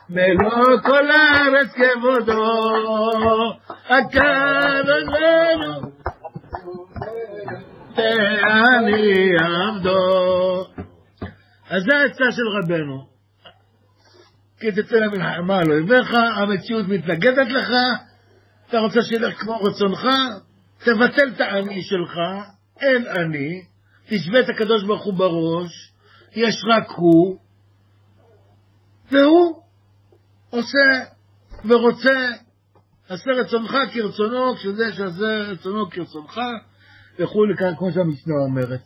מלוא כל הארץ כבודו, הקדוש ברוך הוא ואני עבדו. אז זה העצה של רבנו, כי תצא למלחמה לא יבך, המציאות מתנגדת לך, אתה רוצה שילך כמו רצונך, תבטל את האני שלך, אין אני, תשווה את הקדוש ברוך הוא בראש, יש רק הוא, והוא עושה ורוצה, עשה רצונך כרצונו, כשזה שעשה רצונו כרצונך, וכו' לכאן, כמו שהמשנה אומרת.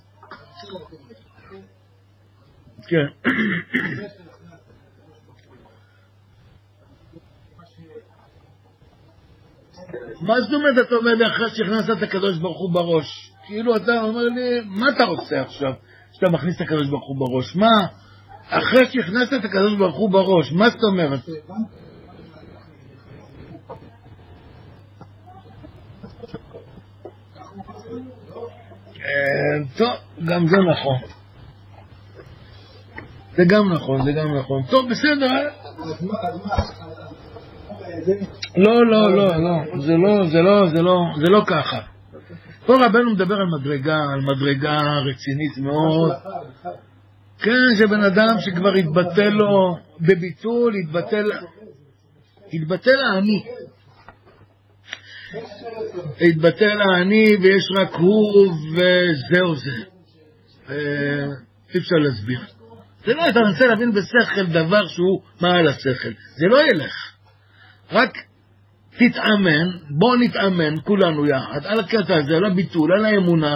כן. מה זאת אומרת, אתה אומר לי אחרי שהכנסת את הקדוש ברוך הוא בראש? כאילו אתה אומר לי, מה אתה רוצה עכשיו שאתה מכניס את הקדוש ברוך הוא בראש? מה? אחרי שהכנסת את הקדוש ברוך הוא בראש, מה זאת אומרת? טוב, גם זה נכון. זה גם נכון, זה גם נכון. טוב, בסדר. זה לא ככה. פה רבנו מדבר על מדרגה רצינית מאוד. כן, שבן אדם שכבר התבטל לו בביטול, התבטל העני. התבטל העני ויש רק הוא וזהו זה. אי אפשר להסביר. זה לא, אתה מנסה להבין בשכל דבר שהוא מעל השכל. זה לא ילך. רק תתאמן, בוא נתאמן כולנו יחד על הקטע הזה, על הביטול, על האמונה.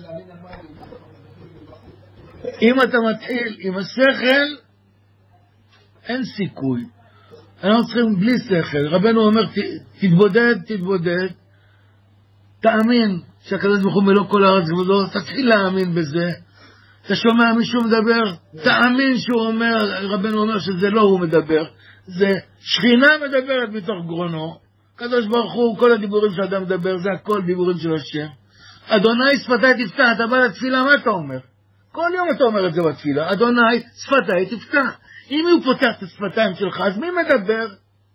אם אתה מתחיל עם השכל, אין סיכוי. אנחנו צריכים בלי שכל. רבנו אומר, תתבודד, תאמין שהקדוש ברוך הוא מלוא כל הארץ כבודו, תתחיל להאמין בזה. אתה שומע מישהו מדבר, תאמין שהוא אומר, רבנו אומר שזה לא הוא מדבר, זה שכינה מדברת מתוך גרונו. הקדוש ברוך הוא, כל הדיבורים שאדם מדבר, זה הכל דיבורים של השם. אדוני שפתיי תפתח, אתה בא לתפילה, מה אתה אומר? כל יום אתה אומר את זה בתפילה, אדוני שפתיי תפתח. אם הוא פותח את השפתיים שלך, אז מי מדבר?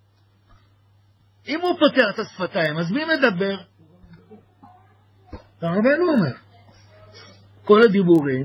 אם הוא פותח את השפתיים, אז מי מדבר? רבנו אומר. כל הדיבורים,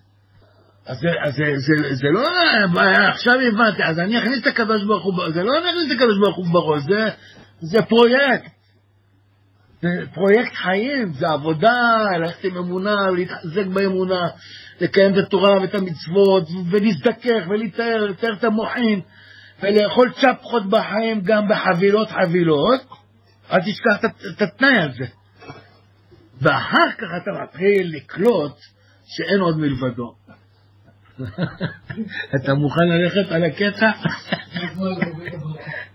זה לא, עכשיו הבנתי, אז אני אכניס את הקדוש ברוך הוא, זה לא נכניס את הקדוש ברוך הוא בראש, זה פרויקט. זה פרויקט חיים, זה עבודה, ללכת עם אמונה, להתחזק באמונה, לקיים את התורה ואת המצוות, ולהזדכך ולתאר את המוחין, ולאכול צ'פחות בחיים גם בחבילות, אל תשכח את התנאי הזה. ואחר כך אתה מתחיל לקלוט שאין עוד מלבדו. אתה מוכן ללכת על הקטע?